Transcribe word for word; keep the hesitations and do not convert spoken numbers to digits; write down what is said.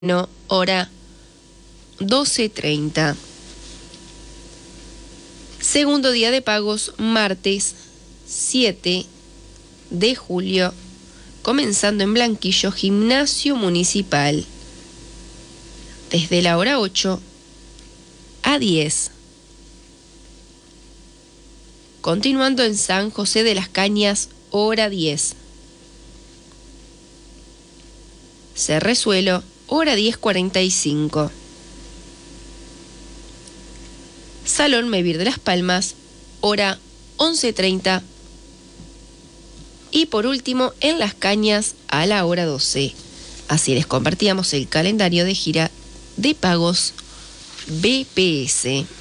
No, hora doce treinta. Segundo día de pagos, martes siete de julio, comenzando en Blanquillo, Gimnasio Municipal, desde la hora ocho a diez. Continuando en San José de las Cañas, hora diez. Cerrezuelo, hora diez cuarenta y cinco. Salón Mevir de las Palmas, hora once treinta. Y por último, en Las Cañas, a la hora doce. Así les compartíamos el calendario de gira de pagos B P S.